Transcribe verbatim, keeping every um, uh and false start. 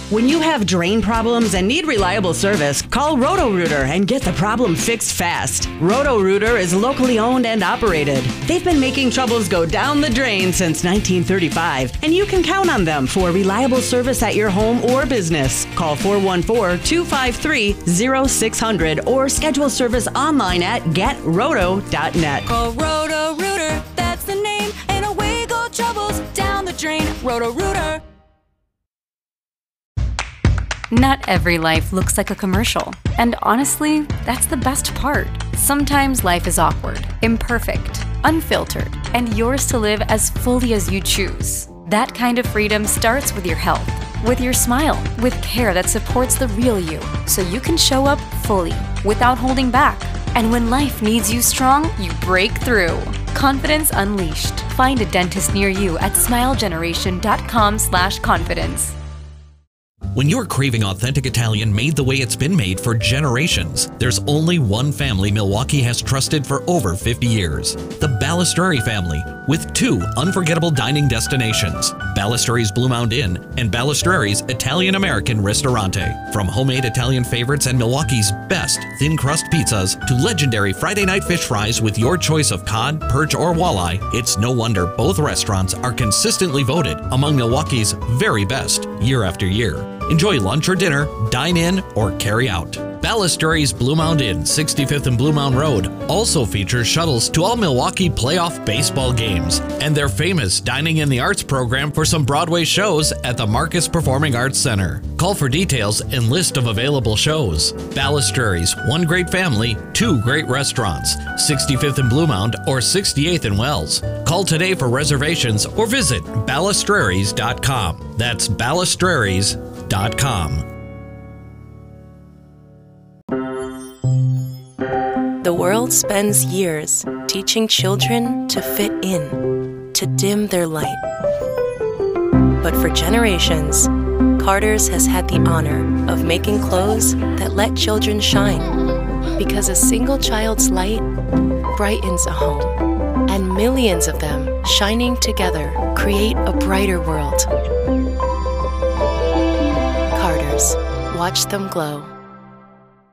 When you have drain problems and need reliable service, call Roto-Rooter and get the problem fixed fast. Roto-Rooter is locally owned and operated. They've been making troubles go down the drain since nineteen thirty-five, and you can count on them for reliable service at your home or business. Call four one four, two five three, zero six zero zero or schedule service online at get roto dot net. Call Roto-Rooter, that's the name, and away go troubles down the drain. Roto-Rooter. Not every life looks like a commercial. And honestly, that's the best part. Sometimes life is awkward, imperfect, unfiltered, and yours to live as fully as you choose. That kind of freedom starts with your health, with your smile, with care that supports the real you, so you can show up fully, without holding back. And when life needs you strong, you break through. Confidence Unleashed. Find a dentist near you at smile generation dot com slash confidence. When you're craving authentic Italian made the way it's been made for generations, there's only one family Milwaukee has trusted for over fifty years. The Balistreri family, with two unforgettable dining destinations, Balistreri's Blue Mound Inn and Balistreri's Italian-American Ristorante. From homemade Italian favorites and Milwaukee's best thin crust pizzas to legendary Friday night fish fries with your choice of cod, perch, or walleye, it's no wonder both restaurants are consistently voted among Milwaukee's very best year after year. Enjoy lunch or dinner, dine in, or carry out. Balistreri's Blue Mound Inn, sixty-fifth and Blue Mound Road, also features shuttles to all Milwaukee playoff baseball games and their famous Dining in the Arts program for some Broadway shows at the Marcus Performing Arts Center. Call for details and list of available shows. Balistreri's, one great family, two great restaurants, sixty-fifth and Blue Mound or sixty-eighth and Wells. Call today for reservations or visit balistreris dot com. That's balistreris dot com. The world spends years teaching children to fit in, to dim their light. But for generations, Carter's has had the honor of making clothes that let children shine. Because a single child's light brightens a home, and millions of them shining together create a brighter world. Carter's. Watch them glow.